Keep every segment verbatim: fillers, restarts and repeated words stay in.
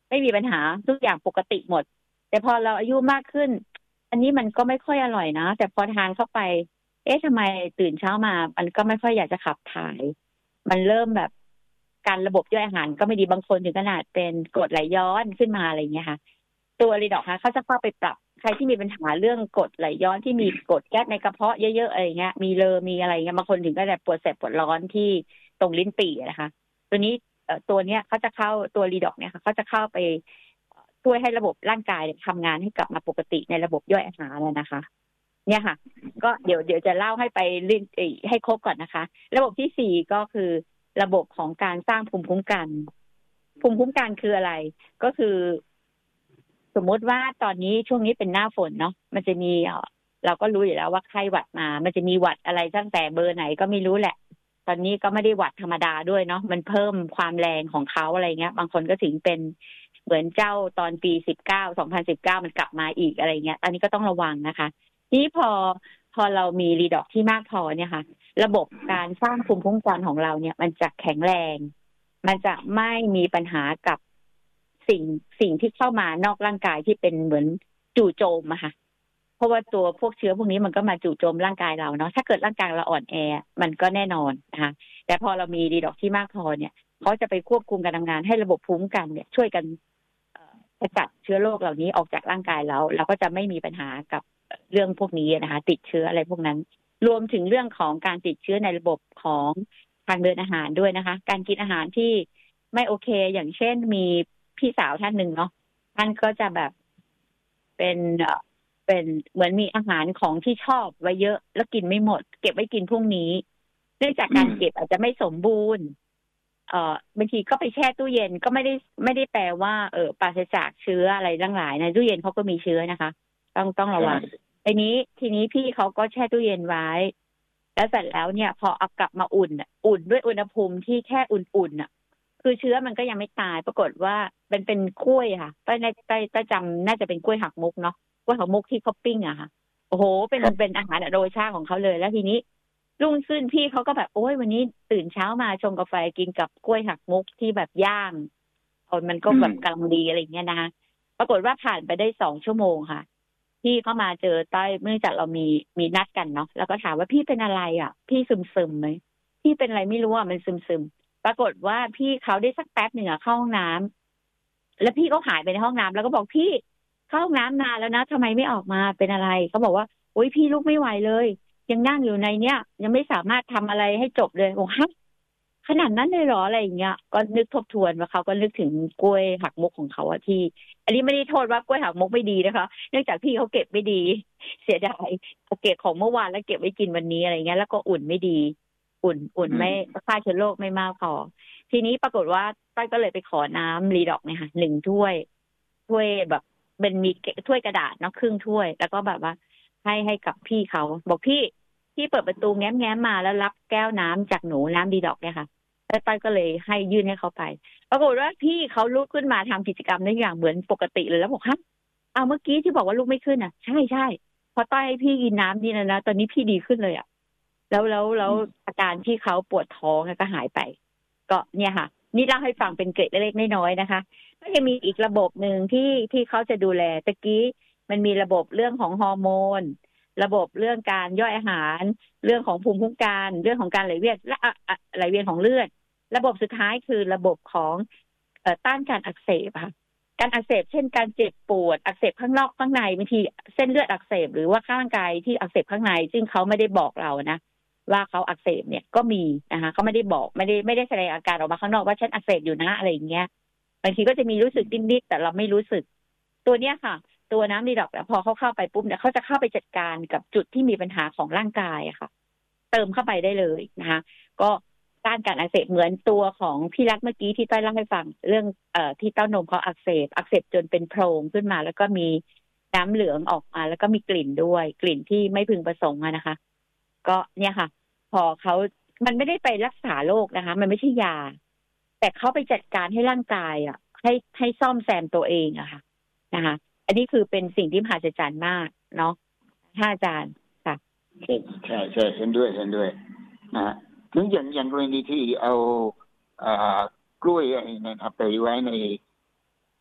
ไม่มีปัญหาทุกอย่างปกติหมดแต่พอเราอายุมากขึ้นอันนี้มันก็ไม่ค่อยอร่อยนะแต่พอทานเข้าไปเอ๊ะทำไมตื่นเช้ามามันก็ไม่ค่อยอยากจะขับถ่ายมันเริ่มแบบการระบบย่อยอาหารก็ไม่ดีบางคนถึงขนาดเป็นกรดไหลย้อนขึ้นมาอะไรอย่างเงี้ยค่ะตัวรีดอกค่ะเขาจะเข้าไปปรับใครที่มีปัญหาเรื่องกรดไหลย้อนที่มีกรดแก๊สในกระเพาะเยอะๆอะไรเงี้ยมีเลอมีอะไรเงี้ยบางคนถึงก็แบบปวดแสบปวดร้อนที่ตรงลิ้นปี่นะคะตัวนี้ตัวเนี้ยเขาจะเข้าตัวรีดอกเนี่ยค่ะเขาจะเข้าไปช่วยให้ระบบร่างกายทำงานให้กลับมาปกติในระบบย่อยอาหารแล้วนะคะเนี่ยค่ะก็เดี๋ยวเดี๋ยวจะเล่าให้ไปลิ้นให้ครบก่อนนะคะระบบที่สี่ก็คือระบบของการสร้างภูมิคุ้มกันภูมิคุ้มกันคืออะไรก็คือสมมติว่าตอนนี้ช่วงนี้เป็นหน้าฝนเนาะมันจะมีเราก็รู้อยู่แล้วว่าไข้หวัดมามันจะมีหวัดอะไรตั้งแต่เบอร์ไหนก็ไม่รู้แหละตอนนี้ก็ไม่ได้หวัดธรรมดาด้วยเนาะมันเพิ่มความแรงของเขาอะไรเงี้ยบางคนก็ถึงเป็นเหมือนเจ้าตอนปีสิบเก้า สองพันสิบเก้ามันกลับมาอีกอะไรเงี้ยตอนนี้ก็ต้องระวังนะคะทีนี้พอพอเรามีรีดอกที่มากพอเนี่ยค่ะระบบการสร้างภูมิคุ้มกันของเราเนี่ยมันจะแข็งแรงมันจะไม่มีปัญหากับสิ่งสิ่งที่เข้ามานอกร่างกายที่เป็นเหมือนจู่โจมอะค่ะเพราะว่าตัวพวกเชื้อพวกนี้มันก็มาจู่โจมร่างกายเราเนาะถ้าเกิดร่างกายเราอ่อนแอมันก็แน่นอนนะคะแต่พอเรามีรีดอกที่มากพอเนี่ยเขาจะไปควบคุมการทำงานให้ระบบภูมิคุ้มกันเนี่ยช่วยกันขจัดเชื้อโรคเหล่านี้ออกจากร่างกายเราเราก็จะไม่มีปัญหากับเรื่องพวกนี้นะคะติดเชื้ออะไรพวกนั้นรวมถึงเรื่องของการติดเชื้อในระบบของทางเดินอาหารด้วยนะคะการกินอาหารที่ไม่โอเคอย่างเช่นมีพี่สาวท่านหนึ่งเนาะท่านก็จะแบบเป็นเป็นเหมือนมีอาหารของที่ชอบไว้เยอะแล้วกินไม่หมดเก็บไว้กินพรุ่งนี้เนื่องจากการเก็บอาจจะไม่สมบูรณ์เอ่อบางทีก็ไปแช่ตู้เย็นก็ไม่ได้ไม่ได้แปลว่าเออปราศจากเชื้ออะไรทั้งหลายในตู้เย็นเขาก็มีเชื้อนะคะต้องต้องระวังทีนี้ทีนี้พี่เขาก็แช่ตู้เย็นไว้แล้วเสร็จแล้วเนี่ยพอเอากลับมาอุ่นอุ่นด้วยอุณหภูมิที่แค่อุ่นๆน่ะคือเชื้อมันก็ยังไม่ตายปรากฏว่าเป็นเป็นกล้วยค่ะใต้ใต้ใต้จำน่าจะเป็นกล้วยหักมุกเนาะกล้วยหักมุกที่เขาปิ้งอะค่ะโอ้โหเป็นเป็นอาหารโรยชาของเขาเลยแล้วทีนี้รุ่งขึ้นพี่เขาก็แบบโอ้ยวันนี้ตื่นเช้ามาชงกาแฟกินกับกล้วยหักมุกที่แบบย่างมันก็แบบกำลังดีอะไรเงี้ยนะคะปรากฏว่าผ่านไปได้สองชั่วโมงค่ะพี่เข้ามาเจอใต้เมื่อจากเรามีมีนัดกันเนาะแล้วก็ถามว่าพี่เป็นอะไรอ่ะพี่ซึมซึมไหมพี่เป็นอะไรไม่รู้อ่ะมันซึมซึมปรากฏว่าพี่เขาได้สักแป๊บหนึ่งอะเข้าห้องน้ำแล้วพี่ก็หายไปในห้องน้ำแล้วก็บอกพี่เข้าห้องน้ำนานแล้วนะทำไมไม่ออกมาเป็นอะไรเขาบอกว่าโอ๊ยพี่ลุกไม่ไหวเลยยังนั่งอยู่ในเนี้ยยังไม่สามารถทำอะไรให้จบเลยโอ้ฮะขนาดนั้นเลยเหรออะไรอย่างเงี้ยก็นึกทบทวนว่าเขาก็นึกถึงกล้วยหักมุกของเขาอะที่อันนี้ไม่ได้โทษว่ากล้วยหักมุกไม่ดีนะคะเนื่องจากพี่เขาเก็บไม่ดีเสียดายเก็บของเมื่อวานแล้วเก็บไว้กินวันนี้อะไรเงี้ยแล้วก็อุ่นไม่ดีอุ่นอุ่นไม่ฆ่าเชื้อโรคไม่มากพอทีนี้ปรากฏว่าต้อยก็เลยไปขอน้ำรีดอกเนี่ยค่ะหนึ่งถ้วยถ้วยแบบเป็นมีถ้วยกระดาษเนาะครึ่งถ้วยแล้วก็แบบว่าให้ให้กับพี่เขาบอกพี่พี่เปิดประตูแง้มแง้มมาแล้วรับแก้วน้ำจากหนูน้ำรีดอกเนี่ยค่ะแล้วต้อยก็เลยให้ยื่นให้เขาไปปรากฏว่าพี่เขาลุกขึ้นมาทำกิจกรรมได้อย่างเหมือนปกติเลยแล้วบอกฮะเอาเมื่อกี้ที่บอกว่าลุกไม่ขึ้นอ่ะใช่ใช่พอต้อยให้พี่กินน้ำนี่นะนะตอนนี้พี่ดีขึ้นเลยอ่ะแล้วแล้วแล้วอาการที่เขาปวดท้องก็หายไปก็เนี่ยค่ะนี่เล่าให้ฟังเป็นเกร็ดเล็กๆน้อยๆนะคะก็ยังมีอีกระบบหนึ่งที่ที่เขาจะดูแลตะกี้มันมีระบบเรื่องของฮอร์โมนระบบเรื่องการย่อยอาหารเรื่องของภูมิคุ้มกันเรื่องของการไหลเวียนและไหลเวียนของเลือดระบบสุดท้ายคือระบบของเอ่อต้านการอักเสบค่ะการอักเสบเช่นการเจ็บปวดอักเสบข้างนอกข้างในบางทีเส้นเลือดอักเสบหรือว่าร่างกายที่อักเสบข้างในซึ่งเขาไม่ได้บอกเรานะว่าเขาอักเสบเนี่ยก็มีนะคะเขาไม่ได้บอกไม่ได้ไม่ได้แสดงอาการออกมาข้างนอกว่าฉันอักเสบอยู่นะอะไรอย่างเงี้ยบางทีก็จะมีรู้สึกนิดๆแต่เราไม่รู้สึกตัวเนี้ยค่ะตัวน้ำรีดอกพอเขาเข้าไปปุ๊บเนี่ยเขาจะเข้าไปจัดการกับจุดที่มีปัญหาของร่างกายอะค่ะเติมเข้าไปได้เลยนะคะก็ต้านการอักเสบเหมือนตัวของพี่รักเมื่อกี้ที่ต้อยเล่าให้ฟังเรื่องเอ่อที่เต้านมเขาอักเสบอักเสบจนเป็นโพรงขึ้นมาแล้วก็มีน้ำเหลืองออกมาแล้วก็มีกลิ่นด้วยกลิ่นที่ไม่พึงประสงค์นะคะก็เนี่ยค่ะพอเขามันไม่ได้ไปรักษาโรคนะคะมันไม่ใช่ยาแต่เขาไปจัดการให้ร่างกายอ่ะให้ให้ซ่อมแซมตัวเองอะค่ะนะคะอันนี้คือเป็นสิ่งที่มหัศจรรย์มากเนาะท่านอาจารย์ค่ะใช่ใช่ใช่เห็นด้วยเห็นด้วยนะถึงอย่างอย่างกรณีที่เอาอ่ากล้วยไอ้นั่นไปไว้ใน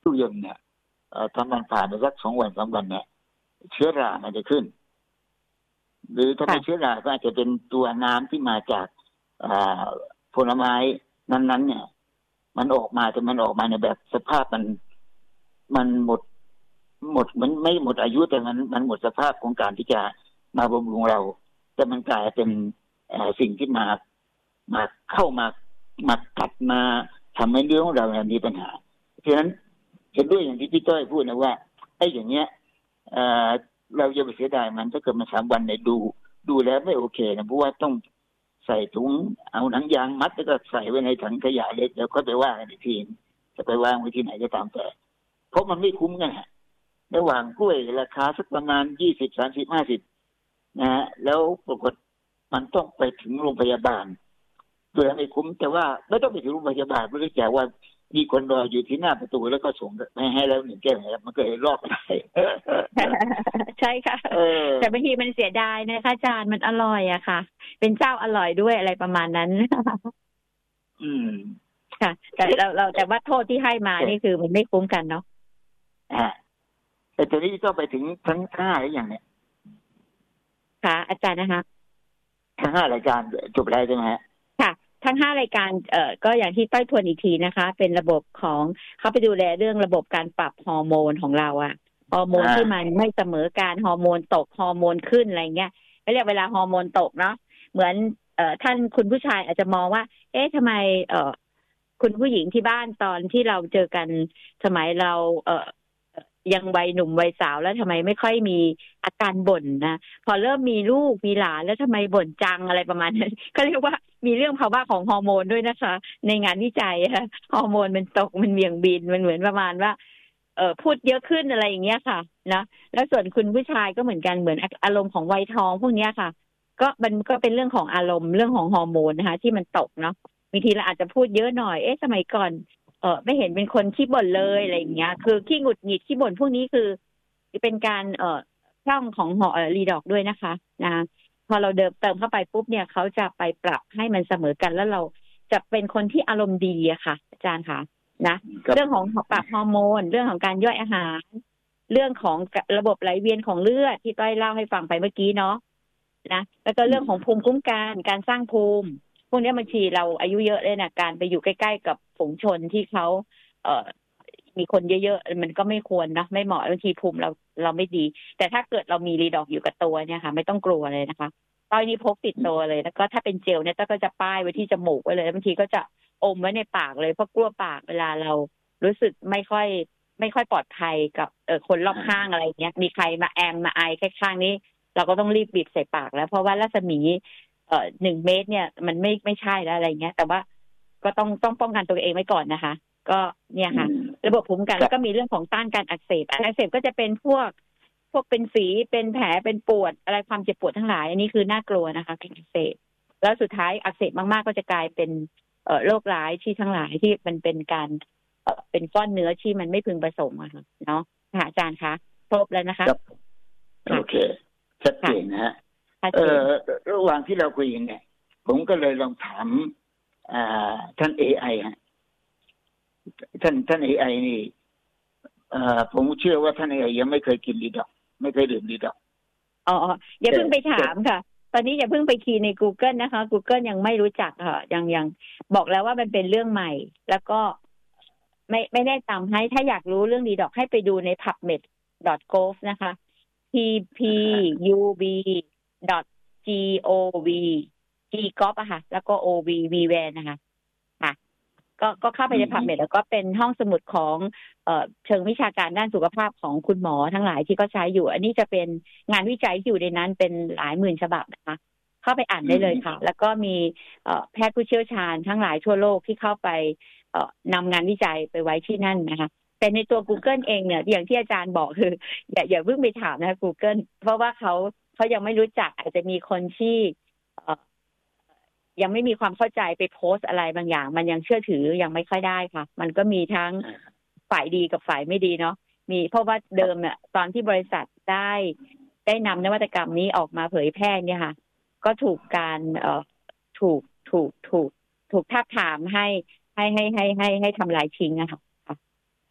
ตู้เย็นเนี่ยถ้ามันผ่านไปสักสองวันสามวันเนี่ยเชื้อรามันจะขึ้นหรือถ้าเป็นเชื้อราก็อาจจะเป็นตัวน้ำที่มาจากผลไม้นั้นๆเนี่ยมันออกมาแต่มันออกมาในแบบสภาพมันมันหมดหมดมันไม่หมดอายุแต่มันมันหมดสภาพของการที่จะมาบำรุงเราแต่มันกลายเป็นสิ่งที่มามาเข้ามามากัดมาทำให้เรื่องของเราเนี่ยมีปัญหาเพราะฉะนั้นเห็นด้วยอย่างที่พี่ต้อยพูดนะว่าไอ้อย่างเงี้ยเอ่อเราจะไปเสียดายมันถ้าเกิดมาสามวันเนี่ยดูดูแล้วไม่โอเคนะเพราะว่าต้องใส่ถุงเอาหนังยางมัดแล้วก็ใส่ไว้ในถังขยะเล็กแล้วก็ไปว่างกันอีกทีจะไปวางไว้ที่ไหนก็ตามแต่เพราะมันไม่คุ้มกันฮะระหว่างกล้วยราคาสักประมาณยี่สิบสามสิบห้าสิบนะฮะแล้วปรากฏมันต้องไปถึงโรงพยาบาลโดยไม่คุ้มแต่ว่าไม่ต้องไปถึงโรงพยาบาลเพื่อจะว่ามีคนรออยู่ที่หน้าประตูแล้วก็ส่งไปให้แล้วหนึ่งแก้วนะครับมันก็เลยรอดได้ใช่ค่ะแต่บางทีมันเสียดายนะคะอาจารย์มันอร่อยอะค่ะเป็นเจ้าอร่อยด้วยอะไรประมาณนั้นอืมค่ะแต่เราเราแต่ว่าโทษที่ให้มานี่คือมันไม่คุ้มกันเนาะอ่าแต่ตอนนี้ก็ไปถึงทั้งห้าหรือยังเนี่ยค่ะอาจารย์นะคะทั้งห้ารายการจบแล้วใช่ไหมฮะค่ะทั้งห้ารายการเอ่อก็อย่างที่ต้อยทวนอีกทีนะคะเป็นระบบของเขาไปดูแลเรื่องระบบการปรับฮอร์โมนของเราอะฮอร์โมนที่มันไม่เสมอการฮอร์โมนตกฮอร์โมนขึ้นอะไรเงี้ยเรียกเวลาฮอร์โมนตกเนาะเหมือนเอ่อท่านคุณผู้ชายอาจจะมองว่าเอ๊ะทำไมเอ่อคุณผู้หญิงที่บ้านตอนที่เราเจอกันสมัยเราเอ่อยังวัยหนุ่มวัยสาวแล้วทำไมไม่ค่อยมีอาการบ่นนะพอเริ่มมีลูกมีหลานแล้วทำไมบ่นจังอะไรประมาณนั้นก็เรียกว่ามีเรื่องภาวะของฮอร์โมนด้วยนะคะในงานวิจัยฮะฮอร์โมนมันตกมันเบี่ยงบินมันเหมือนประมาณว่าเอ่อพูดเยอะขึ้นอะไรอย่างเงี้ยค่ะนะแล้วส่วนคุณผู้ชายก็เหมือนกันเหมือนอารมณ์ของวัยทองพวกเนี้ยค่ะก็มันก็เป็นเรื่องของอารมณ์เรื่องของฮอร์โมนนะคะที่มันตกเนาะบางทีเราอาจจะพูดเยอะหน่อยเอ๊ะสมัยก่อนเออไม่เห็นเป็นคนขี้บ่นเลยอะไรอย่างเงี้ยคือขี้หงุดหงิดขี้บ่นพวกนี้คือเป็นการเอ่อช่องของหอรีดอกด้วยนะคะนะพอเราเดิมเติมเข้าไปปุ๊บเนี่ยเขาจะไปปรับให้มันเสมอกันแล้วเราจะเป็นคนที่อารมณ์ดีอะค่ะอาจารย์ค่ะนะเรื่องของปรับฮอร์โมนเรื่องของการย่อยอาหารเรื่องของระบบไหลเวียนของเลือดที่ต้อยเล่าให้ฟังไปเมื่อกี้เนาะนะแล้วก็เรื่องของภูมิคุ้มกันการสร้างภูมิพวกนี้บางทีเราอายุเยอะเลยนะการไปอยู่ใกล้ๆกับฝูงชนที่เขาเอ่อมีคนเยอะๆมันก็ไม่ควรนะไม่เหมาะบางทีภูมิเราเราไม่ดีแต่ถ้าเกิดเรามีรีดอกอยู่กับตัวเนี่ยค่ะไม่ต้องกลัวเลยนะคะตอนนี้พกติดตัวเลยแล้วก็ถ้าเป็นเจลเนี่ยก็จะป้ายไว้ที่จมูกไว้เลยบางทีก็จะอมไว้ในปากเลยเพราะกลัวปากเวลาเรารู้สึกไม่ค่อยไม่ค่อยปลอดภัยกับเออคนรอบข้างอะไรเงี้ยมีใครมาแอมมาไอแค่ข้างนี้เราก็ต้องรีบบีบใส่ปากแล้วเพราะว่ารัศมีเอ่อหนึ่งเมตรเนี่ยมันไม่ไม่ใช่แล้วอะไรเงี้ยแต่ว่าก็ต้องต้องป้องกันตัวเองไว้ก่อนนะคะก็เนี่ยค่ะระบบภูมิคุ้มกันแล้วก็มีเรื่องของต้านการอักเสบอักเสบก็จะเป็นพวกพวกเป็นฝีเป็นแผลเป็นปวดอะไรความเจ็บปวดทั้งหลายอันนี้คือน่ากลัวนะคะการอักเสบแล้วสุดท้ายอักเสบมากๆก็จะกลายเป็นเอ่อโรคร้ายที่ทั้งหลายที่มันเป็นการเอ่อเป็นก้อนเนื้อที่มันไม่พึงประสงค์อะค่ะเนาะค่ะอาจารย์คะครบแล้วนะคะโอเคชัดเจนนะฮะเอ่อระหว่างที่เราคุยกันเนี่ยผมก็เลยลองถามอ่าท่าน เอ ไอ ฮะท่านท่าน เอ ไอ นี่เอ่อผมเชื่อว่าท่าน เอ ไอ ยังไม่เคยกินดีดอกไม่เคยดื่มดีดอกอ๋ออย่าเพิ่งไปถามค่ะตอนนี้อย่าเพิ่งไปคีย์ใน Google นะคะ Google ยังไม่รู้จักค่ะยังยังบอกแล้วว่ามันเป็นเรื่องใหม่แล้วก็ไม่ไม่ได้ตามให้ถ้าอยากรู้เรื่องดีดอกให้ไปดูใน พับเมด ดอท โกลฟ นะคะ พี พี ยู บี ดอท จี โอ วี G กอล์ฟอะค่ะแล้วก็ โอ วี วี แวน นะคะค่ะก็ก็เข้าไปใน พับเมด แล้วก็เป็นห้องสมุดของเอ่อเชิงวิชาการด้านสุขภาพของคุณหมอทั้งหลายที่เขาใช้อยู่อันนี้จะเป็นงานวิจัยที่อยู่ในนั้นเป็นหลายหมื่นฉบับนะคะเข้าไปอ่านได้เลยค่ะแล้วก็มีเอ่อแพทย์ผู้เชี่ยวชาญทั้งหลายทั่วโลกที่เข้าไปเอ่อนำงานวิจัยไปไว้ที่นั่นนะคะแต่ในตัว Google เองเนี่ยอย่างที่อาจารย์บอกคืออย่าอย่าเพิ่งไปถามนะ Google เพราะว่าเขาเขายังไม่รู้จักอาจจะมีคนที่เอ่อยังไม่มีความเข้าใจไปโพสต์อะไรบางอย่างมันยังเชื่อถือยังไม่ค่อยได้ค่ะมันก็มีทั้งฝ่ายดีกับฝ่ายไม่ดีเนาะมีเพราะว่าเดิมเนี่ยตอนที่บริษัทได้ได้นำนวัตกรรมนี้ออกมาเผยแพร่เนี่ยค่ะก็ถูกการเอ่อถูกถูกถูกถูกทาบทามให้ให้ให้ให้ให้ให้ทำลายทิ้งอะค่ะ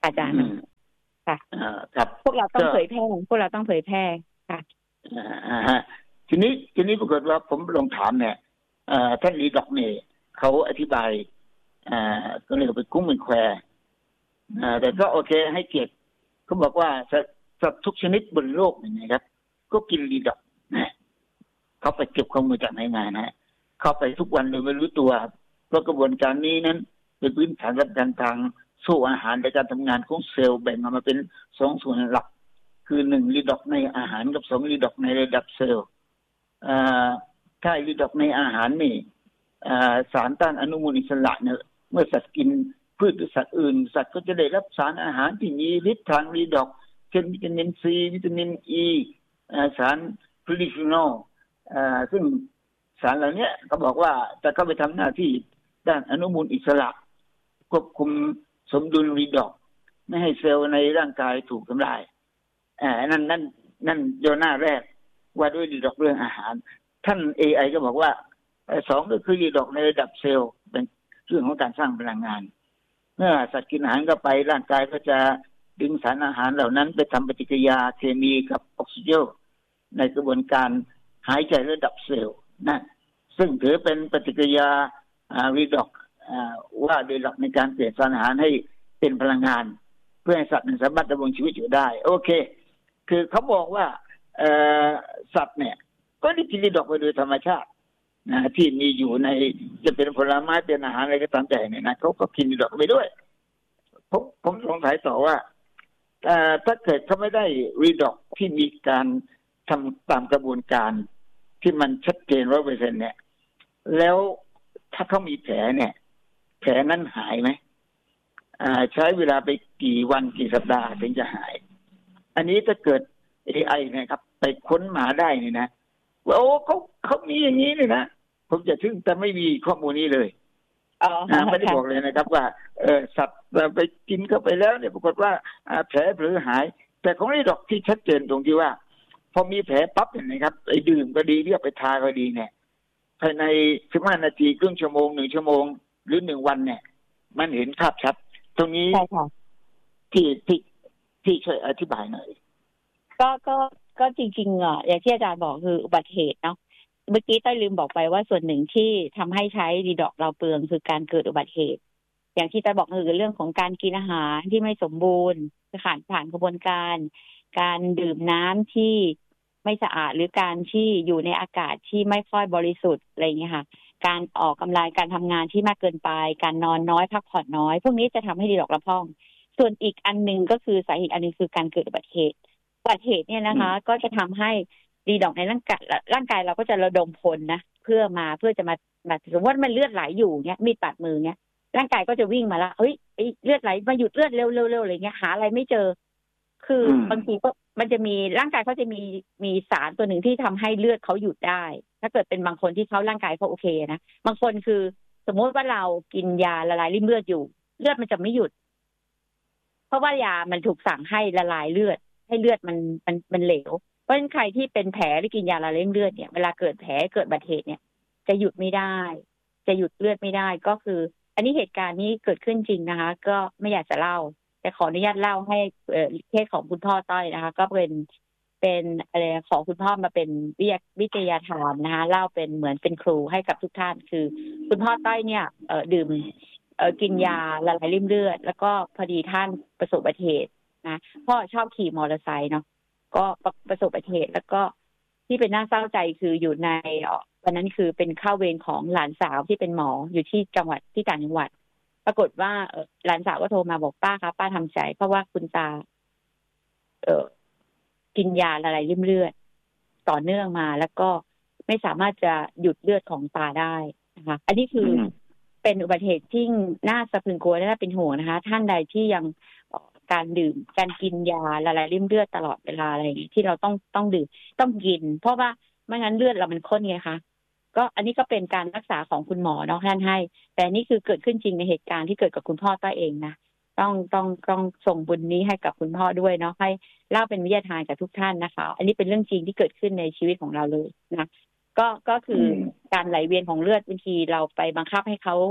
อาจารย์ค่ะครับพวกเราต้องเผยแพร่พวกเราต้องเผยแพร่ค่ะอ่าฮะทีนี้ทีนี้ปรากฏว่าผมลองถามเนี่ยท่านลีด็อกเนี่ยเขาอธิบายอ่าก็เลยไปกุ้งเป็นแควอ่าแต่ก็โอเคให้เกียรติเขาบอกว่าสัตว์ทุกชนิดบนโลกนี่นะครับก็กินลีด็อกนะเขาไปเก็บข้อมูลจากไหนมานะเข้าไปทุกวันโดยไม่รู้ตัวเพราะกระบวนการนี้นั้นเป็นพื้นฐานสำคัญทางสู้อาหารในการทำงานของเซลล์แบ่งออกมาเป็นสองส่วนหลักคือหนึ่งลีด็อกในอาหารกับสองลีด็อกในระดับเซลล์ถ้าลีด็อกในอาหารนี่สารต้านอนุมูลอิสระเนี่ยเมื่อสัตว์กินพืชหรือสัตว์อื่นสัตว์ก็จะได้รับสารอาหารที่มีฤทธิ์ทางลีด็อกเช่นวิตามินซีวิตามินอีสารโพลีฟีนอลซึ่งสารเหล่านี้เขาบอกว่าจะเข้าไปทำหน้าที่ด้านอนุมูลอิสระควบคุมสมดุลรีดอกไม่ให้เซลล์ในร่างกายถูกทำลายอ่านั่นนั่นนั่นโยนหน้าแรกว่าด้วยรีดอกเรื่องอาหารท่าน เอ ไอ ก็บอกว่าสองก็คือรีดอกในระดับเซลล์เป็นเรื่องของการสร้างพลังงานเมื่อสัตว์กินอาหารเข้าไปร่างกายก็จะดึงสารอาหารเหล่านั้นไปทำปฏิกิริยาเคมีกับออกซิเจนในกระบวนการหายใจระดับเซลล์นะซึ่งถือเป็นปฏิกิริยารีดอกว่าโดยหลักในการเปลี่ยนสารอาหารให้เป็นพลังงานเพื่อให้สัตว์สามารถดำรงชีวิตอยู่ได้โอเคคือเขาบอกว่าสัตว์เนี่ยก็ได้กินรีดอกไปโดยธรรมชาตินะที่มีอยู่ในจะเป็นผลไม้เป็นอาหารอะไรก็ตามแต่เนี่ยนะเขาก็กินรีดอกไปด้วยผมผมสงสัยต่อว่าถ้าเกิดเขาไม่ได้รีดอกที่มีการทำตามกระบวนการที่มันชัดเจนร้อยเปอร์เซ็นต์เนี่ยแล้วถ้าเขามีแผลเนี่ยแผลนั้นหายไหมใช้เวลาไปกี่วันกี่สัปดาห์ถึงจะหายอันนี้ถ้าเกิด เอ ไอ นะครับไปค้นมาได้นี่นะว่าโอ้เขาเขามีอย่างนี้เลยนะผมจะทึ่งแต่ไม่มีข้อมูลนี้เลยอ๋อไม่ได้บอกเลยนะครับว่าเออสัตว์ไปกินเข้าไปแล้วเนี่ยปรากฏว่าแผลหรือหายแต่ของนี้ดอกที่ชัดเจนตรงที่ว่าพอมีแผลปั๊บเนี่ยนะครับไอ้ดื่มก็ดีเรียกไปทาก็ดีเนี่ยภายในสิบห้านาทีครึ่งชั่วโมงหนึ่งชั่วโมงหรือหนึ่งวันเนี่ยมันเห็นภาพชัดตรงนี้ที่ที่ที่ช่วยอธิบายหน่อยก็ก็ก็จริงๆอ่ะอย่างที่อาจารย์บอกคืออุบัติเหตุเนาะเมื่อกี้ต้อยลืมบอกไปว่าส่วนหนึ่งที่ทำให้ใช้รีดอกเราเปลืองคือการเกิดอุบัติเหตุอย่างที่ต้อยบอกคือเรื่องของการกินอาหารที่ไม่สมบูรณ์ผ่านผ่านกระบวนการการดื่มน้ำที่ไม่สะอาดหรือการที่อยู่ในอากาศที่ไม่ค่อยบริสุทธิ์อะไรอย่างเงี้ยค่ะการออกกำลังการทำงานที่มากเกินไปการนอนน้อยพักผ่อนน้อยพวกนี้จะทำให้รีดอกเราพองส่วนอีกอันนึงก็คือสาเหตุอันนึงคือการเกิดอุบัติเหตุอุบัติเหตุเนี่ยนะคะก็จะทำให้รีดอกในร่างกายร่างกายเราก็จะระดมพลนะเพื่อมาเพื่อจะมาแบบสมมติว่ามันเลือดไหลอยู่เงี้ยมีดบาดมือเงี้ยร่างกายก็จะวิ่งมาละเฮ้ยเลือดไหลมาหยุดเลือดเร็วๆๆอะไรเงี้ยหาอะไรไม่เจอคือบางทีก็มันจะมีร่างกายเขาจะมีมีสารตัวหนึ่งที่ทำให้เลือดเขาหยุดได้ถ้าเกิดเป็นบางคนที่เขาร่างกายเขาโอเคนะบางคนคือสมมติว่าเรากินยาละลายริ่มเลือดอยู่เลือดมันจะไม่หยุดเพราะว่ายามันถูกสั่งให้ละลายเลือดให้เลือดมันมันมันเหลวเพราะฉะนั้นใครที่เป็นแผลหรือกินยาละลายริ่มเลือดเนี่ยเวลาเกิดแผลเกิดอุบัติเหตุเนี่ยจะหยุดไม่ได้จะหยุดเลือดไม่ได้ก็คืออันนี้เหตุการณ์นี้เกิดขึ้นจริงนะคะก็ไม่อยากจะเล่าแต่ขออนุญาตเล่าให้เคสของคุณพ่อต้อยนะคะก็เป็นเป็นอะไรของคุณพ่อมาเป็นวิทยาวิทยาทานนะคะเล่าเป็นเหมือนเป็นครูให้กับทุกท่านคือคุณพ่อต้อยเนี่ยเอ่อดื่มเอ่อกินยาละลายริ่มเลือดแล้วก็พอดีท่านประสบอุบัติเหตุนะพ่อชอบขี่มอเตอร์ไซค์เนาะก็ประสบอุบัติเหตุแล้วก็ที่เป็นน่าเศร้าใจคืออยู่ในวันนั้นคือเป็นเข้าเวรของหลานสาวที่เป็นหมออยู่ที่จังหวัดที่ต่างจังหวัดปรากฏว่าหลานสาวก็โทรมาบอกป้าครับป้าทำใจเพราะว่าคุณตาเออกินยาละลายริ่มเลือดต่อเนื่องมาแล้วก็ไม่สามารถจะหยุดเลือดของตาได้นะคะอันนี้คือเป็นอุบัติเหตุที่น่าสะพรึงกลัวและน่าเป็นห่วงนะคะท่านใดที่ยังการดื่มการกินยาละลายริ่มเลือดตลอดเวลาอะไรอย่างนี้ที่เราต้องต้องดื่มต้องกินเพราะว่าไม่งั้นเลือดเรามันข้นไงคะก็อันนี้ก็เป็นการรักษาของคุณหมอเนาะท่านให้แต่นี่คือเกิดขึ้นจริงในเหตุการณ์ที่เกิดกับคุณพ่อต้อยเองนะต้องต้องต้องส่งบุญนี้ให้กับคุณพ่อด้วยเนาะให้เล่าเป็นวิทยาทานกับทุกท่านนะคะอันนี้เป็นเรื่องจริงที่เกิดขึ้นในชีวิตของเราเลยนะก็ก็คือการไหลเวียนของเลือดบางทีเราไปบังคับให้เขา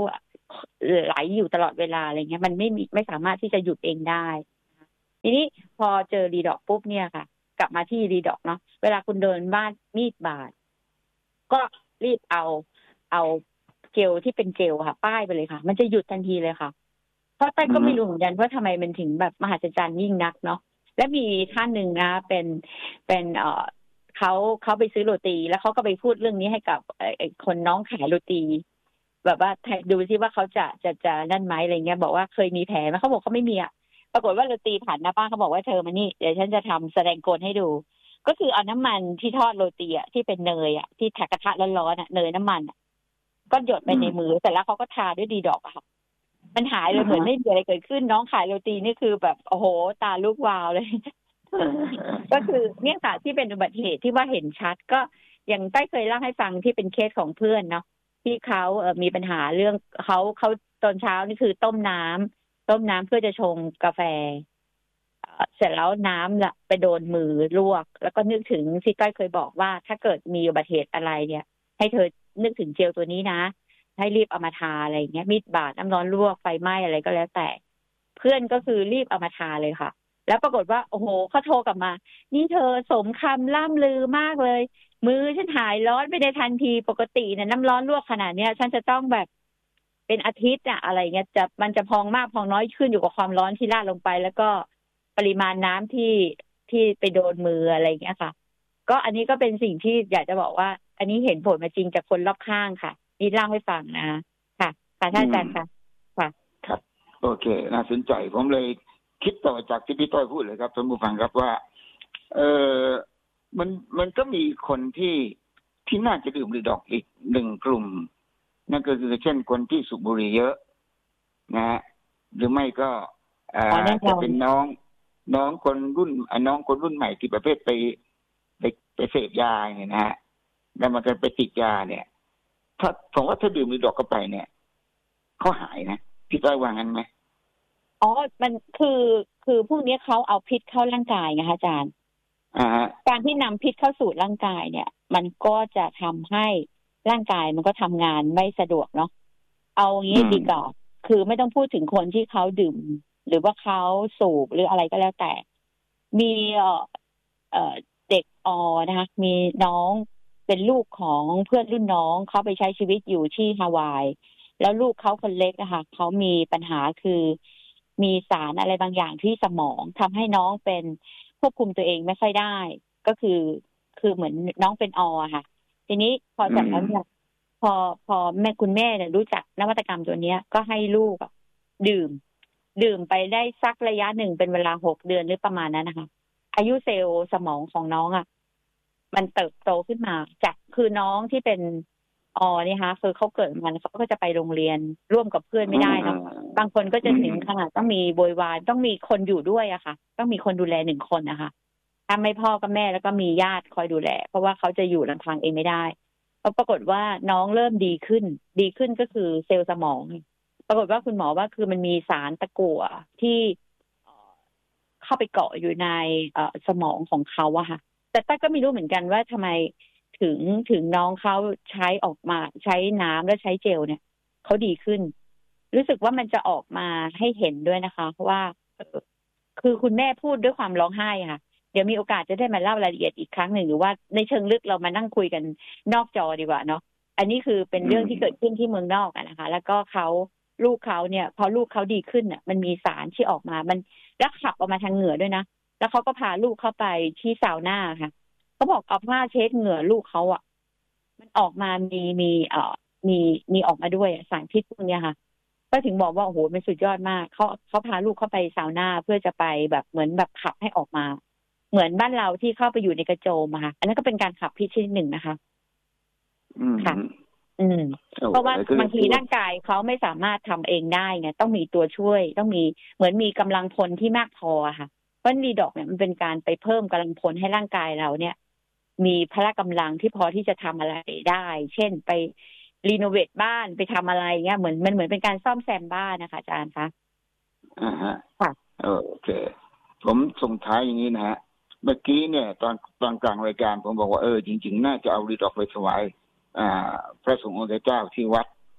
ไหลอยู่ตลอดเวลาอะไรเงี้ยมันไม่มีไม่สามารถที่จะหยุดเองได้ทีนี้พอเจอรีดอกปุ๊บเนี่ยค่ะกลับมาที่รีดอกเนาะเวลาคุณเดินบ้านมีดบาดก็รีบเอาเอาเจลที่เป็นเจลค่ะป้ายไปเลยค่ะมันจะหยุดทันทีเลยค่ะเพราะแต่ก็ไม่รู้เหมือนกันว่าทำไมมันถึงแบบมหัศจรรย์ยิ่งนักเนาะและมีท่านหนึ่งนะเป็นเป็นเอ่อเขาเขาไปซื้อโรตีแล้วเขาก็ไปพูดเรื่องนี้ให้กับไอ้คนน้องขายโรตีแบบว่าดูซิว่าเขาจะจะจะนั่นไหมอะไรเงี้ยบอกว่าเคยมีแผลไหมเขาบอกเขาไม่มีอ่ะปรากฏว่าโรตีผ่านหน้าบ้านเขาบอกว่าเธอมานี่เดี๋ยวฉันจะทำแสดงกลให้ดูก็คือเอาน้ำมันที่ทอดโรตีอ่ะที่เป็นเนยอ่ะที่แทกกระทะร้อนๆอ่ะเนยน้ำมันก็หยดไปในมือเสร็จแล้วเขาก็ทาด้วยดีดอกอะค่ะมันหายเลยเหมือนไม่มีอะไรเกิดขึ้นน้องขายโรตีนี่คือแบบโอ้โหตาลูกวาวเลยก็คือเนี่ยค่ะที่เป็นอุบัติเหตุที่ว่าเห็นชัดก็อย่างใต้เคยเล่าให้ฟังที่เป็นเคสของเพื่อนเนาะที่เขาเอ่อมีปัญหาเรื่องเขาเขาตอนเช้านี่คือต้มน้ำต้มน้ำเพื่อจะชงกาแฟเสร็จแล้วน้ำละไปโดนมือลวกแล้วก็นึกถึงที่ต้อยเคยบอกว่าถ้าเกิดมีอุบัติเหตุอะไรเนี่ยให้เธอนึกถึงเจลตัวนี้นะให้รีบเอามาทาอะไรอย่างเงี้ยมีดบาดน้ำร้อนลวกไฟไหม้อะไรก็แล้วแต่เพื่อนก็คือรีบเอามาทาเลยค่ะแล้วปรากฏว่าโอ้โหเขาโทรกลับมานี่เธอสมคำล่ำลือมากเลยมือฉันหายร้อนไปในทันทีปกติเนี่ยน้ำร้อนลวกขนาดเนี้ยฉันจะต้องแบบเป็นอาทิตย์อะอะไรเงี้ยจะมันจะพองมากพองน้อยขึ้นอยู่กับความร้อนที่ราดลงไปแล้วก็ปริมาณน้ำที่ที่ไปโดนมืออะไรเงี้ยค่ะก็อันนี้ก็เป็นสิ่งที่อยากจะบอกว่าอันนี้เห็นผลมาจริงจากคนรอบข้างค่ะนี่เล่าให้ฟังนะค่ะค่ะท่านอาจารย์ค่ะค่ะครับโอเคน่าสนใจผมเลยคิดต่อจากที่พี่ต้อยพูดเลยครับท่านผู้ฟังครับว่าเออมันมันก็มีคนที่ที่น่าจะดื่มรีดอกอีกหนึ่งกลุ่มนั่นก็คือเช่นคนที่สูบบุหรี่เยอะนะฮะหรือไม่ก็อาจจะเป็นน้องน้องคนรุ่นน้องคนรุ่นใหม่ที่ประเภทไปไปไปเสพยาเนี่ยนะฮะแล้วมันก็ไปติดยาเนี่ยถ้าผมว่าถ้าดื่มรีดอกเข้าไปเนี่ยเขาหายนะพี่ต้อยว่างั้นไหมอ๋อมันคือคือพวกนี้เขาเอาพิษเข้าร่างกายไงคะอาจารย์การที่นำพิษเข้าสู่ร่างกายเนี่ยมันก็จะทำให้ร่างกายมันก็ทำงานไม่สะดวกเนาะเอางี้ดีกว่าคือไม่ต้องพูดถึงคนที่เขาดื่มหรือว่าเขาสูบหรืออะไรก็แล้วแต่มีเอ่อเอ่อเด็กอนะคะมีน้องเป็นลูกของเพื่อนรุ่นน้องเขาไปใช้ชีวิตอยู่ที่ฮาวายแล้วลูกเขาคนเล็กนะคะเขามีปัญหาคือมีสารอะไรบางอย่างที่สมองทำให้น้องเป็นควบคุมตัวเองไม่ค่อยได้ก็คือคือเหมือนน้องเป็นอค่ะทีนี้พอจากนั้นเนี่ยพอพอแม่คุณแม่เนี่ยรู้จักนวัตกรรมตัวนี้ก็ให้ลูกดื่มดื่มไปได้สักระยะหนึ่งเป็นเวลาหกเดือนหรือประมาณนั้นนะคะอายุเซลล์สมองของน้องอ่ะมันเติบโตขึ้นมาจากคือน้องที่เป็นอ๋อนี่คะคือเขาเกิดมันเขาก็จะไปโรงเรียนร่วมกับเพื่อนไม่ได้เนาะบางคนก็จะถึงขนาดต้องมีโวยวายต้องมีคนอยู่ด้วยอะค่ะต้องมีคนดูแลหนึ่งคนนะคะถ้าไม่พ่อกับแม่แล้วก็มีญาติคอยดูแลเพราะว่าเขาจะอยู่ลำพังเองไม่ได้ปรากฏว่าน้องเริ่มดีขึ้นดีขึ้นก็คือเซลล์สมองปรากฏว่าคุณหมอว่าคือมันมีสารตะกั่วที่เข้าไปเกาะอยู่ในสมองของเขาอะค่ะแต่ต้าก็ไม่รู้เหมือนกันว่าทำไมถึงถึงน้องเขาใช้ออกมาใช้น้ำและใช้เจลเนี่ยเขาดีขึ้นรู้สึกว่ามันจะออกมาให้เห็นด้วยนะคะเพราะว่าคือคุณแม่พูดด้วยความร้องไห้ค่ะเดี๋ยวมีโอกาสจะได้มาเล่ารายละเอียดอีกครั้งหนึ่งหรือว่าในเชิงลึกเรามานั่งคุยกันนอกจอดีกว่าเนาะอันนี้คือเป็นเรื่องที่เกิดขึ้นที่เมืองนอกนะคะแล้วก็เขาลูกเขาเนี่ยพอลูกเขาดีขึ้นอ่ะมันมีสารที่ออกมามันแล้วขับออกมาทางเหงื่อด้วยนะแล้วเขาก็พาลูกเข้าไปที่ซาวน่าค่ะเขาบอกเอาผ้าเช็ดเหงื่อลูกเขาอ่ะมันออกมามีมีเอ่อมีมีออกมาด้วยสารพิษพวกนี้ค่ะก็ถึงบอกว่าโอ้โหมันสุดยอดมากเขาเขาพาลูกเข้าไปซาวน่าเพื่อจะไปแบบเหมือนแบบขับให้ออกมาเหมือนบ้านเราที่เข้าไปอยู่ในกระโจมอะค่ะอันนั้นก็เป็นการขับพิษชนิดหนึ่งนะคะค่ะอืมเพราะว่าบางทีร่างกายเขาไม่สามารถทำเองได้ไงต้องมีตัวช่วยต้องมีเหมือนมีกำลังพลที่มากพอค่ะเพราะรีดอกเนี่ยมันเป็นการไปเพิ่มกำลังพลให้ร่างกายเราเนี่ยมีพละกำลังที่พอที่จะทำอะไรได้เช่นไปรีโนเวทบ้านไปทำอะไรเงี้ยเหมือนมันเหมือนเป็นการซ่อมแซมบ้านนะคะอาจารย์คะอ่าฮะค่ะโอเคผมส่งท้ายอย่างนี้นะฮะเมื่อกี้เนี่ยตอนตอนกลางรายการผมบอกว่าเออจริงๆน่าจะเอารีดอกไปถวายอ่าพระสงฆ์องค์เจ้าที่วัด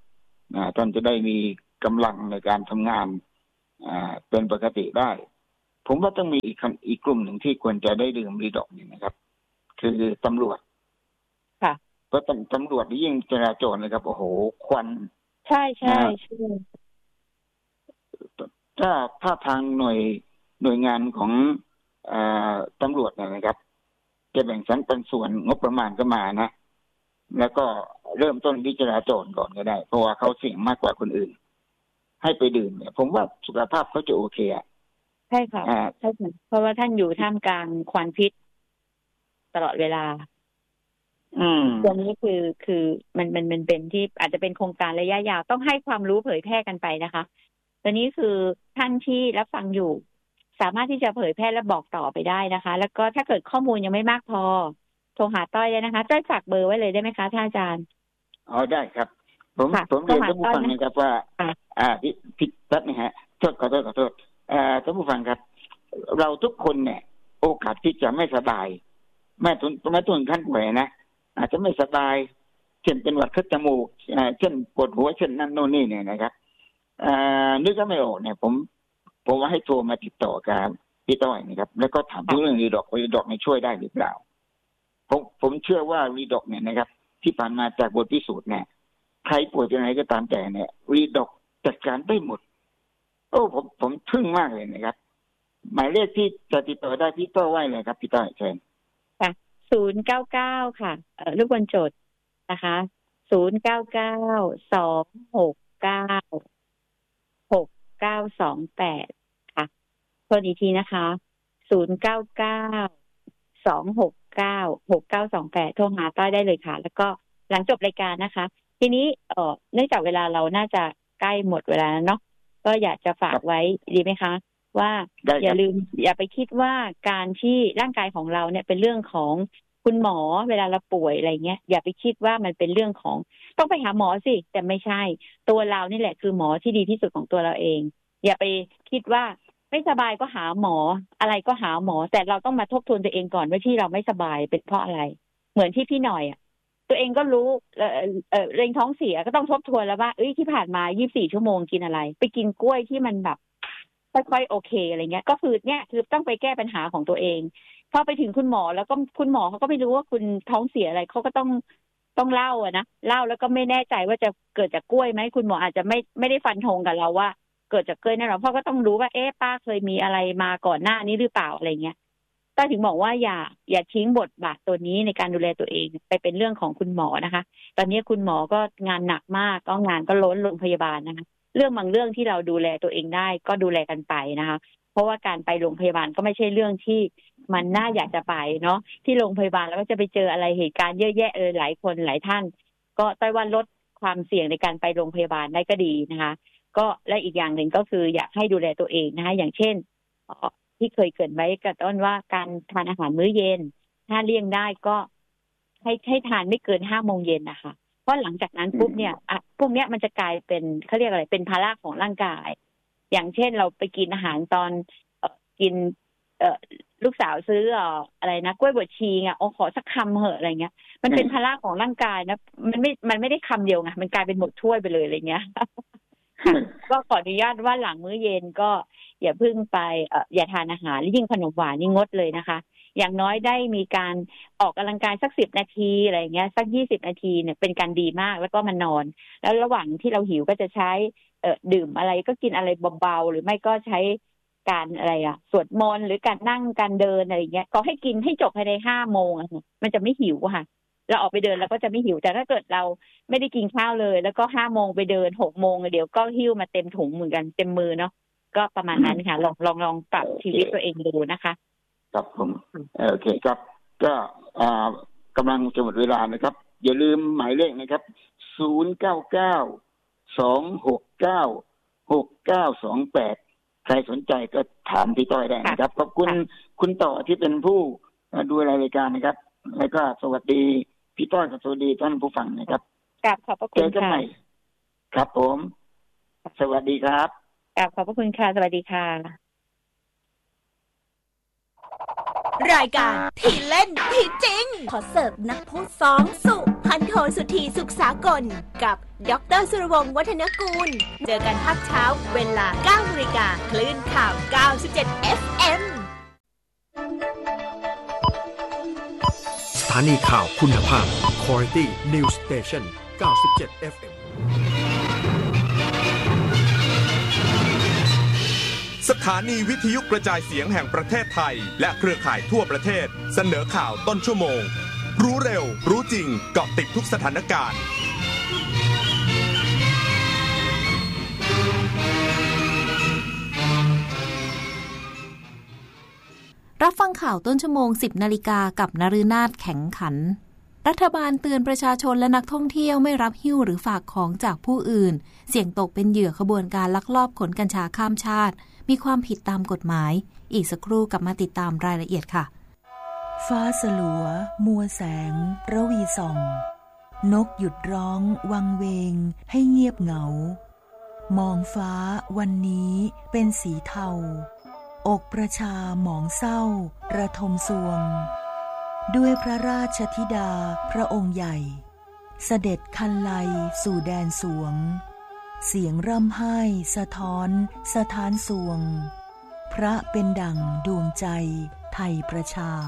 ท่านจะได้มีกำลังในการทำงานเป็นปกติได้ผมว่าต้องมีอีกอีกกลุ่มหนึ่งที่ควรจะได้ดื่มรีดอกนี่นะครับคือตำรวจค่ะเพราะตำรวจยิ่งจราจรนะครับโอ้โหควันใช่ใช่ใช่ถ้าถ้าทางหน่วยหน่วยงานของอ่าตำรวจนะครับจะแบ่งสรรปันส่วนงบประมาณก็มานะแล้วก็เริ่มต้นที่จราจรก่อนก็ได้เพราะว่าเขาเสี่ยงมากกว่าคนอื่นให้ไปดื่มเนี่ยผมว่าสุขภาพเขาจะโอเคอ่ะใช่ค่ะใช่ค่ะเพราะว่าท่านอยู่ท่ามกลางควันพิษตลอดเวลาอืมตัวนี้คือคือมันมันมันเป็นที่อาจจะเป็นโครงการระยะยาวต้องให้ความรู้เผยแพร่กันไปนะคะตอนนี้คือท่านที่รับฟังอยู่สามารถที่จะเผยแพร่และบอกต่อไปได้นะคะแล้วก็ถ้าเกิดข้อมูลยังไม่มากพอโทรหาต้อยได้นะคะต้อยฝากเบอร์ไว้เลยได้ไหมคะท่านอาจารย์อ๋อได้ครับผมผมเรียนท่านผู้ฟังนะครับว่าอ่าพี่พี่ตั๊ดนะฮะโทษขอโทษขอโทษอ่าท่านผู้ฟังครับเราทุกคนเนี่ยโอกาสที่จะไม่สบายแม้ถึงแม้ถึงขั้นป่วยนะอาจจะไม่สบายเช่นเป็นหวัดคัดจมูกอ่าเช่นปวดหัวเช่นนั่นโน่นนี่เนี่ยนะครับอ่านึกก็ไม่ออกเนี่ยผมผมว่าให้โทรมาติดต่อกับพี่ต้อยนะครับแล้วก็ถามเรื่องรีดอกรีดอกเนี่ยช่วยได้หรือเปล่าผมผมเชื่อว่ารีดอกเนี่ยนะครับที่ผ่านมาจากบทพิสูจน์เนี่ยใครป่วยเป็นอะไรก็ตามแต่เนี่ยรีดอกจัดการได้หมดโอ้ผมผมทึ่งมากเลยนะครับหมายเลขที่จะติดต่อได้พี่ต้อยไว้เลยครับพี่ต้อยเชิญค่ะศูนย์เก้าเก้าค่ะเอ่อลูกบอลโจทย์นะคะศูนย์เก้าเก้าสองหกเก้าหกเก้าสองแปดค่ะโทรอีกทีนะคะศูนย์เก้าเก้าสองหกเก้าหกเก้าสองแปดโทรหาต้อยได้เลยค่ะแล้วก็หลังจบรายการนะคะทีนี้เอ่อเนื่องจากเวลาเราน่าจะใกล้หมดเวลาเนาะก็อยากจะฝากไว้ดีไหมคะว่าอย่าลืมอย่าไปคิดว่าการที่ร่างกายของเราเนี่ยเป็นเรื่องของคุณหมอเวลาเราป่วยอะไรเงี้ยอย่าไปคิดว่ามันเป็นเรื่องของต้องไปหาหมอสิแต่ไม่ใช่ตัวเรานี่แหละคือหมอที่ดีที่สุดของตัวเราเองอย่าไปคิดว่าไม่สบายก็หาหมออะไรก็หาหมอแต่เราต้องมาทบทวนตัวเองก่อนว่าที่เราไม่สบายเป็นเพราะอะไรเหมือนที่พี่หน่อยอ่ะตัวเองก็รู้เอ่อเอ่อเร่งท้องเสียก็ต้องทบทวนแล้วว่าเอ้ยที่ผ่านมายี่สิบสี่ชั่วโมงกินอะไรไปกินกล้วยที่มันแบบค่อยๆโอเคอะไรเงี้ยก็คือเนี่ยคือต้องไปแก้ปัญหาของตัวเองพอไปถึงคุณหมอแล้วก็คุณหมอเขาก็ไม่รู้ว่าคุณท้องเสียอะไรเขาก็ต้องต้องเล่าอะนะเล่าแล้วก็ไม่แน่ใจว่าจะเกิดจากกล้วยไหมคุณหมออาจจะไม่ไม่ได้ฟันธงกับเราว่าเกิดจากกล้วยแน่นอนเพราะก็ต้องรู้ว่าเอ๊ะป้าเคยมีอะไรมาก่อนหน้านี้หรือเปล่าอะไรเงี้ยก็ถึงบอกว่าอย่าอย่าทิ้งบทบาทตัวนี้ในการดูแลตัวเองไปเป็นเรื่องของคุณหมอนะคะตอนนี้คุณหมอก็งานหนักมากก็งานก็ล้นโรงพยาบาลนะคะเรื่องบางเรื่องที่เราดูแลตัวเองได้ก็ดูแลกันไปนะคะเพราะว่าการไปโรงพยาบาลก็ไม่ใช่เรื่องที่มันน่าอยากจะไปเนาะที่โรงพยาบาลแล้วก็จะไปเจออะไรเหตุการณ์เยอะแยะเออหลายคนหลายท่านก็ต้อยว่าลดความเสี่ยงในการไปโรงพยาบาลได้ก็ดีนะคะก็และอีกอย่างหนึ่งก็คืออยากให้ดูแลตัวเองนะคะอย่างเช่นที่เคยเกริ่นไว้กับต้นว่าการทานอาหารมื้อเย็นถ้าเลี่ยงได้ก็ให้ให้ทานไม่เกินห้าโมงเย็นนะคะเพราะหลังจากนั้นปุ๊บเนี่ยอ่ะพวกเนี้ยมันจะกลายเป็นเขาเรียกอะไรเป็นภาระของร่างกายอย่างเช่นเราไปกินอาหารตอนเอ่อกินเอ่อลูกสาวซื้อเอ่ออะไรนะกล้วยบวชชีไงโอ้ขอสักคำเหอะอะไรเงี้ยมันเป็นภาระของร่างกายนะมันไม่มันไม่ได้คำเดียวไงมันกลายเป็นหมดถ้วยไปเลยอะไรเงี้ยก็ขออนุญาตว่าหลังมื้อเย็นก็อย่าพึ่งไปเอ่ออย่าทานอาหารยิ่งขนมหวานนี่งดเลยนะคะอย่างน้อยได้มีการออกกำลังกายสักสิบนาทีอะไรเงี้ยสักยี่สิบนาทีเนี่ยเป็นการดีมากแล้วก็มานอนแล้วระหว่างที่เราหิวก็จะใช้เอ่อดื่มอะไรก็กินอะไรเบาๆหรือไม่ก็ใช้การอะไรอ่ะสวดมนต์หรือการนั่งการเดินอะไรเงี้ยก็ให้กินให้จบภายในห้าโมงอ่ะมันจะไม่หิวค่ะเราออกไปเดินแล้วก็จะไม่หิวแต่ถ้าเกิดเราไม่ได้กินข้าวเลยแล้วก็ห้าโมงไปเดินหกโมงเดี๋ยวก็หิ้วมาเต็มถุงเหมือนกันเต็มมือเนาะก็ประมาณนั้นค่ะลองลองลองปรับชีวิตตัวเองดูนะคะครับผมโอเคครับก็อ่ากำลังจะหมดเวลานะครับอย่าลืมหมายเลขนะครับศูนย์เก้าเก้าสองหกเก้าหกเก้าสองแปดใครสนใจก็ถามพี่ต้อยได้นะครับขอบคุณคุณต่อที่เป็นผู้ดูรายการนะครับแล้วก็สวัสดีพี่ต้อยกับสวัสดีท่านผู้ฟังนะครับกราบขอบพระคุณค่ะครับผมสวัสดีครับกราบขอบพระคุณค่ะสวัสดีค่ะรายการที่เล่นที่จริงขอเสิร์ฟนักพูดสองสุพันโทสุธีสุขสากลกับดร.สุรวงศ์วัฒนกูลเจอกันภาคเช้าเวลา เก้านาฬิกา คลื่นข่าว เก้าสิบเจ็ด เอฟ เอ็มสถานีข่าวคุณภาพ Quality News Station เก้าสิบเจ็ด เอฟ เอ็มสถานีวิทยุกระจายเสียงแห่งประเทศไทยและเครือข่ายทั่วประเทศเสนอข่าวต้นชั่วโมงรู้เร็วรู้จริงเกาะติดทุกสถานการณ์รับฟังข่าวต้นชั่วโมง สิบนาฬิกากับนฤนาถแข็งขันรัฐบาลเตือนประชาชนและนักท่องเที่ยวไม่รับหิ้วหรือฝากของจากผู้อื่นเสี่ยงตกเป็นเหยื่อขบวนการลักลอบขนกัญชาข้ามชาติมีความผิดตามกฎหมายอีกสักครู่กลับมาติดตามรายละเอียดค่ะฟ้าสลัวมัวแสงระวีส่องนกหยุดร้องวังเวงให้เงียบเหงามองฟ้าวันนี้เป็นสีเทาอกประชาหมองเศร้าระทมสวงด้วยพระราชธิดาพระองค์ใหญ่เสด็จคันไลสู่แดนสวงเสียงร่ำไห้สะท้อนสะท้านสวงพระเป็นดั่งดวงใจไทยประชา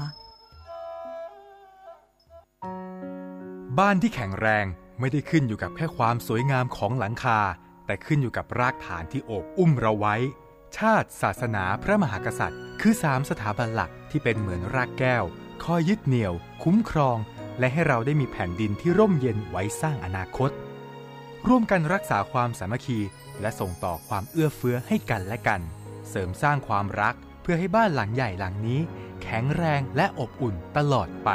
บ้านที่แข็งแรงไม่ได้ขึ้นอยู่กับแค่ความสวยงามของหลังคาแต่ขึ้นอยู่กับรากฐานที่โอบอุ้มเราไว้ชาติศาสนาพระมหากษัตริย์คือสามสถาบันหลักที่เป็นเหมือนรากแก้วคอยยึดเหนี่ยวคุ้มครองและให้เราได้มีแผ่นดินที่ร่มเย็นไว้สร้างอนาคตร่วมกันรักษาความสามัคคีและส่งต่อความเอื้อเฟื้อให้กันและกันเสริมสร้างความรักเพื่อให้บ้านหลังใหญ่หลังนี้แข็งแรงและอบอุ่นตลอดไป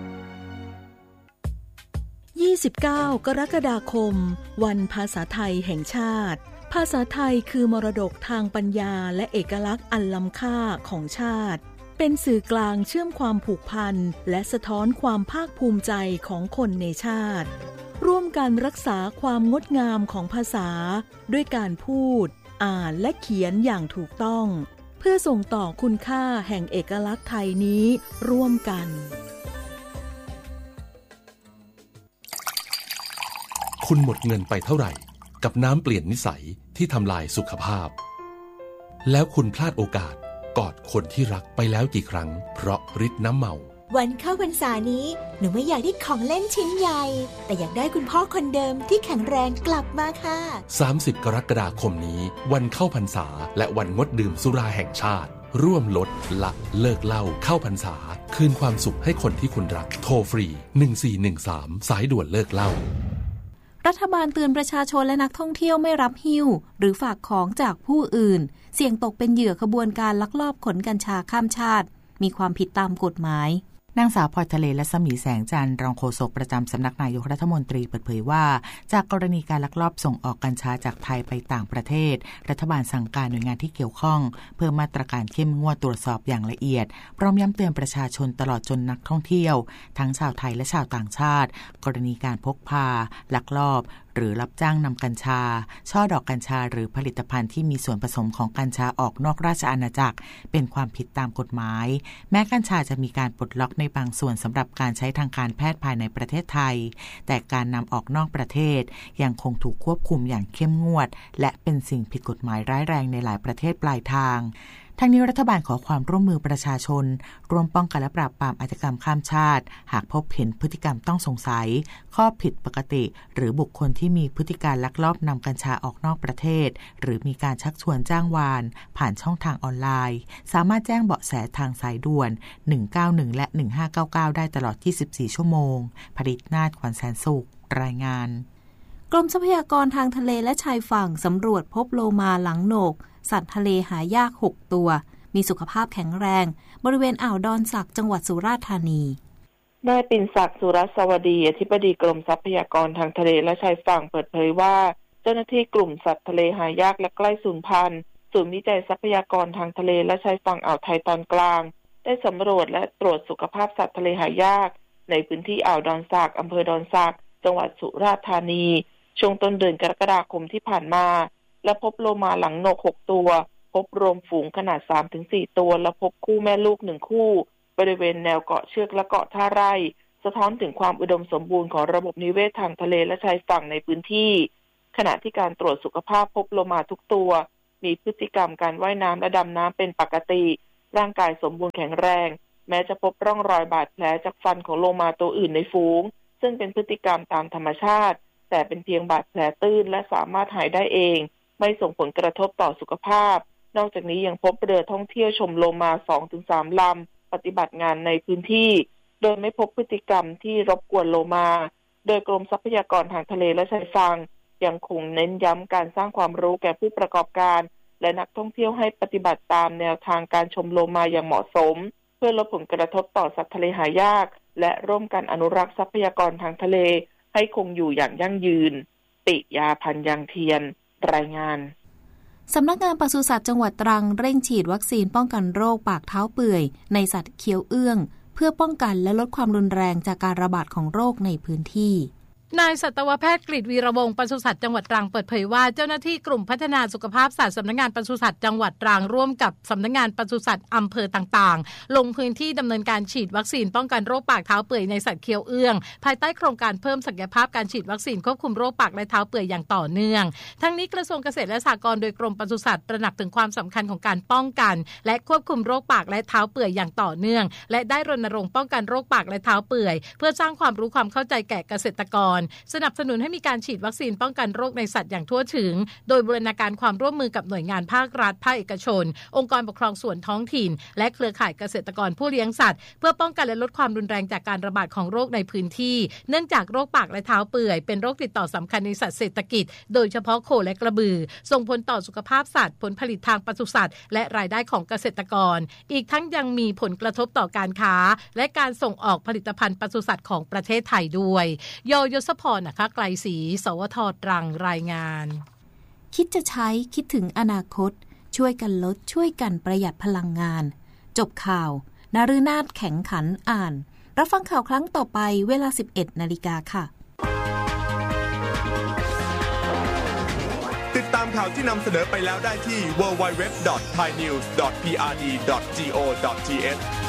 ยี่สิบเก้ากรกฎาคมวันภาษาไทยแห่งชาติภาษาไทยคือมรดกทางปัญญาและเอกลักษณ์อันล้ำค่าของชาติเป็นสื่อกลางเชื่อมความผูกพันและสะท้อนความภาคภูมิใจของคนในชาติร่วมกันรักษาความงดงามของภาษาด้วยการพูดอ่านและเขียนอย่างถูกต้องเพื่อส่งต่อคุณค่าแห่งเอกลักษณ์ไทยนี้ร่วมกันคุณหมดเงินไปเท่าไหร่กับน้ำเปลี่ยนนิสัยที่ทำลายสุขภาพแล้วคุณพลาดโอกาสกอดคนที่รักไปแล้วกี่ครั้งเพราะฤทธิ์น้ำเมาวันเข้าพรรษานี้หนูไม่อยากได้ของเล่นชิ้นใหญ่แต่อยากได้คุณพ่อคนเดิมที่แข็งแรงกลับมาค่ะสามสิบกรกฎาคมนี้วันเข้าพรรษาและวันงดดื่มสุราแห่งชาติร่วมลดละเลิกเหล้าเข้าพรรษาคืนความสุขให้คนที่คุณรักโทรฟรีหนึ่งสี่หนึ่งสามสายด่วนเลิกเหล้ารัฐบาลเตือนประชาชนและนักท่องเที่ยวไม่รับหิ้วหรือฝากของจากผู้อื่นเสี่ยงตกเป็นเหยื่อขบวนการลักลอบขนกัญชาข้ามชาติมีความผิดตามกฎหมายนางสาวพลอยทะเลและสมีแสงจันทร์รองโฆษกประจำสำนักนายกรัฐมนตรีเปิดเผยว่าจากกรณีการลักลอบส่งออกกัญชาจากไทยไปต่างประเทศรัฐบาลสั่งการหน่วยงานที่เกี่ยวข้องเพิ่มมาตรการเข้มงวดตรวจสอบอย่างละเอียดพร้อมย้ำเตือนประชาชนตลอดจนนักท่องเที่ยวทั้งชาวไทยและชาวต่างชาติกรณีการพกพาลักลอบหรือรับจ้างนำกัญชาช่อดอกกัญชาหรือผลิตภัณฑ์ที่มีส่วนผสมของกัญชาออกนอกราชอาณาจักรเป็นความผิดตามกฎหมายแม้กัญชาจะมีการปลดล็อกในบางส่วนสำหรับการใช้ทางการแพทย์ภายในประเทศไทยแต่การนำออกนอกประเทศยังคงถูกควบคุมอย่างเข้มงวดและเป็นสิ่งผิดกฎหมายร้ายแรงในหลายประเทศปลายทางทั้งนี้รัฐบาลขอความร่วมมือประชาชนร่วมป้องกันและปราบปรามอาชญากรรมข้ามชาติหากพบเห็นพฤติกรรมต้องสงสัยข้อผิดปกติหรือบุคคลที่มีพฤติการลักลอบนำกัญชาออกนอกประเทศหรือมีการชักชวนจ้างวานผ่านช่องทางออนไลน์สามารถแจ้งเบาะแสทางสายด่วนหนึ่งเก้าหนึ่งและหนึ่งห้าเก้าเก้าได้ตลอดยี่สิบสี่ชั่วโมงผลิตนาฏขวัญแสนสุขรายงานกรมทรัพยากรทางทะเลและชายฝั่งสำรวจพบโลมาหลังโหนกสัตว์ทะเลหายากหกตัวมีสุขภาพแข็งแรงบริเวณอ่าวดอนสักจังหวัดสุราษฎร์ธานีนายปิ่นศักดิ์สุรสวัสดีอธิบดีกรมทรัพยากรทางทะเลและชายฝั่งเปิดเผยว่าเจ้าหน้าที่กลุ่มสัตว์ทะเลหายากและใกล้สูญพันธุ์ศูนย์วิจัยทรัพยากรทางทะเลและชายฝั่งอ่าวไทยตอนกลางได้สำรวจและตรวจสุขภาพสัตว์ทะเลหายากในพื้นที่อ่าวดอนสักอำเภอดอนสักจังหวัดสุราษฎร์ธานีช่วงต้นเดือนกรกฎาคมที่ผ่านมาและพบโลมาหลังโหนกหกตัวพบรวมฝูงขนาด สามถึงสี่ ตัวและพบคู่แม่ลูกหนึ่งคู่บริเวณแนวเกาะเชือกและเกาะท่าไร่สะท้อนถึงความอุดมสมบูรณ์ของระบบนิเวศทางทะเลและชายฝั่งในพื้นที่ขณะที่การตรวจสุขภาพพบโลมาทุกตัวมีพฤติกรรมการว่ายน้ำและดำน้ำเป็นปกติร่างกายสมบูรณ์แข็งแรงแม้จะพบร่องรอยบาดแผลจากฟันของโลมาตัวอื่นในฝูงซึ่งเป็นพฤติกรรมตามธรรมชาติแต่เป็นเพียงบาดแผลตื้นและสามารถหายได้เองไม่ส่งผลกระทบต่อสุขภาพนอกจากนี้ยังพบเรือท่องเที่ยวชมโลมา สองถึงสาม ลำปฏิบัติงานในพื้นที่โดยไม่พบพฤติกรรมที่รบกวนโลมาโดยกรมทรัพยากรทางทะเลและชายฝั่งยังคงเน้นย้ำการสร้างความรู้แก่ผู้ประกอบการและนักท่องเที่ยวให้ปฏิบัติตามแนวทางการชมโลมาอย่างเหมาะสมเพื่อลดผลกระทบต่อสัตว์ทะเลหายากและร่วมกันอนุรักษ์ทรัพยากรทางทะเลให้คงอยู่อย่างยั่งยืนปิยาพันธ์ยังเทียนรายงานสำนักงานปศุสัตว์จังหวัดตรังเร่งฉีดวัคซีนป้องกันโรคปากเท้าเปื่อยในสัตว์เคี้ยวเอื้องเพื่อป้องกันและลดความรุนแรงจากการระบาดของโรคในพื้นที่นายสัตวแพทย์กฤษวีระวงศ์ปศุสัตว์จังหวัดตรังเปิดเผยว่าเจ้าหน้าที่กลุ่มพัฒนาสุขภาพสัตว์สำนักงานปศุสัตว์จังหวัดตรังร่วมกับสำนักงานปศุสัตว์อำเภอต่างๆลงพื้นที่ดำเนินการฉีดวัคซีนป้องกันโรคปากเท้าเปื่อยในสัตว์เคี้ยวเอื้องภายใต้โครงการเพิ่มศักยภาพการฉีดวัคซีนควบคุมโรคปากและเท้าเปื่อยอย่างต่อเนื่องทั้งนี้กระทรวงเกษตรและสหกรณ์โดยกรมปศุสัตว์ตระหนักถึงความสำคัญของการป้องกันและควบคุมโรคปากและเท้าเปื่อยอย่างต่อเนื่องและได้รณรงค์ป้องกันโรคปากและเท้าเปื่อยเพื่อสร้างความรู้ความเข้าใจแก่เกษตรกรสนับสนุนให้มีการฉีดวัคซีนป้องกันโรคในสัตว์อย่างทั่วถึงโดยบูรณาการความร่วมมือกับหน่วยงานภาครัฐภาคเอกชนองค์กรปกครองส่วนท้องถิ่นและเครือข่ายเกษตรกรผู้เลี้ยงสัตว์เพื่อป้องกันและลดความรุนแรงจากการระบาดของโรคในพื้นที่เนื่องจากโรคปากและเท้าเปื่อยเป็นโรคติดต่อสำคัญในสัตว์เศรษฐกิจโดยเฉพาะโคและกระบือส่งผลต่อสุขภาพสัตว์ผลผลิตทางปศุสัตว์และรายได้ของเกษตรกรอีกทั้งยังมีผลกระทบต่อการค้าและการส่งออกผลิตภัณฑ์ปศุสัตว์ของประเทศไทยด้วยโยยศพรนะคะไกลศรีสวทตรังรายงานคิดจะใช้คิดถึงอนาคตช่วยกันลดช่วยกันประหยัดพลังงานจบข่าวนฤนาถแข็งขันอ่านรับฟังข่าวครั้งต่อไปเวลา สิบเอ็ดนาฬิกา นค่ะติดตามข่าวที่นำเสนอไปแล้วได้ที่ ดับเบิลยู ดับเบิลยู ดับเบิลยู ดอท ไทยนิวส์ ดอท พี อาร์ ดี ดอท จี โอ ดอท ที เอช